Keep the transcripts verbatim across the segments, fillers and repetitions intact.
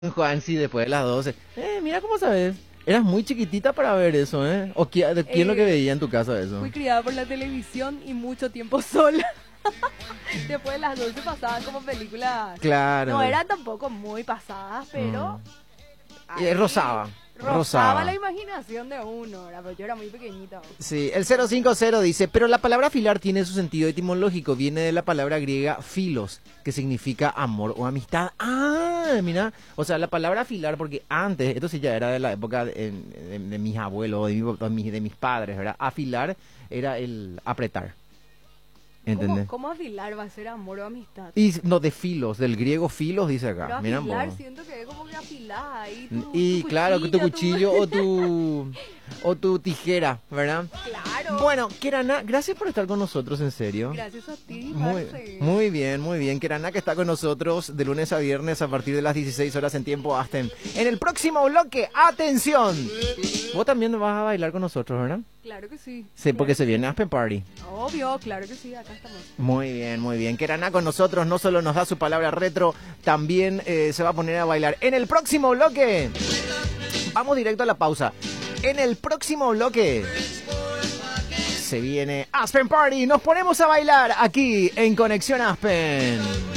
Juan, sí, después de las doce. Eh, mira cómo sabes. Eras muy chiquitita para ver eso, ¿eh? ¿O quién, de quién Eh, lo que veía en tu casa eso? Fui criada por la televisión y mucho tiempo sola. Después de las doce pasaban como películas. Claro. No eran tampoco muy pasadas, pero... Mm. Eh, rozaba. Rozaba Rozaba. la imaginación de uno, ¿verdad? Pero yo era muy pequeñita. Sí, el cero cinco cero dice, pero la palabra filar tiene su sentido etimológico, viene de la palabra griega filos, que significa amor o amistad. Ah, mira, o sea, la palabra filar, porque antes, esto sí ya era de la época de, de, de mis abuelos, de, mi, de, mis, de mis padres, ¿verdad? Afilar era el apretar. ¿Entendés? ¿Cómo, ¿Cómo afilar va a ser amor o amistad? Y no, de filos, del griego filos dice acá. Pero Mira, afilar vos. siento que es como que afilás ahí tu, Y tu claro, cuchillo, tu cuchillo tu... o tu o tu tijera, ¿verdad? Claro. Bueno, Kirana, gracias por estar con nosotros, en serio. Gracias a ti, Muy, Marce. muy bien, muy bien. Kirana, que está con nosotros de lunes a viernes a partir de las dieciséis horas en tiempo Aston. En el próximo bloque, ¡atención! Vos también vas a bailar con nosotros, ¿verdad? Claro que sí. Sí, Claro porque que se viene Aspen Party. Obvio, claro que sí, acá estamos. Muy bien, muy bien. Kirana con nosotros no solo nos da su palabra retro, también eh, se va a poner a bailar. En el próximo bloque, vamos directo a la pausa. En el próximo bloque se viene Aspen Party. Nos ponemos a bailar aquí en Conexión Aspen.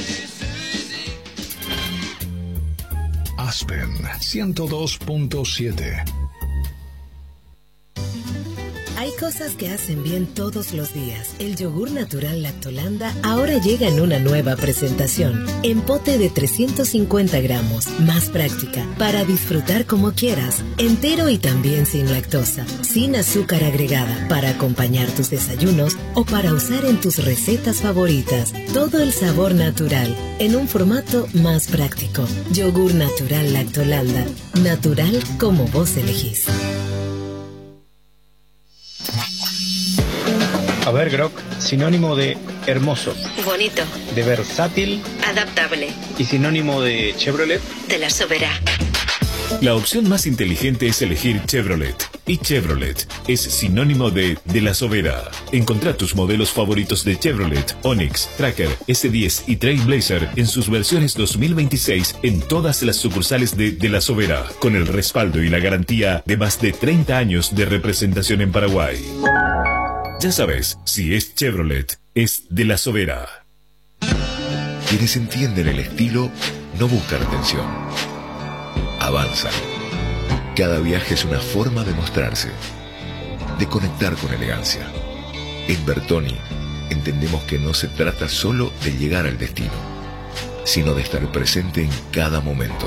Aspen ciento dos punto siete. Hay cosas que hacen bien todos los días. El yogur natural Lactolanda ahora llega en una nueva presentación. En pote de trescientos cincuenta gramos. Más práctica. Para disfrutar como quieras. Entero y también sin lactosa. Sin azúcar agregada. Para acompañar tus desayunos o para usar en tus recetas favoritas. Todo el sabor natural. En un formato más práctico. Yogur natural Lactolanda. Natural como vos elegís. A ver, Grok, sinónimo de hermoso, Bonito. de versátil Adaptable. y sinónimo de Chevrolet. De la Sobera. La opción más inteligente es elegir Chevrolet. Y Chevrolet es sinónimo de De la Sobera. Encontrá tus modelos favoritos de Chevrolet, Onix, Tracker, ese diez y Trailblazer en sus versiones dos mil veintiséis en todas las sucursales de De la Sobera, con el respaldo y la garantía de más de treinta años de representación en Paraguay. Ya sabes, si es Chevrolet, es De la Sobera. Quienes entienden el estilo no buscan atención, avanzan. Cada viaje es una forma de mostrarse, de conectar con elegancia. En Bertoni entendemos que no se trata solo de llegar al destino, sino de estar presente en cada momento.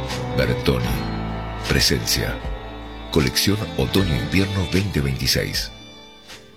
Bertoni, presencia. Colección Otoño-Invierno veinte veintiséis.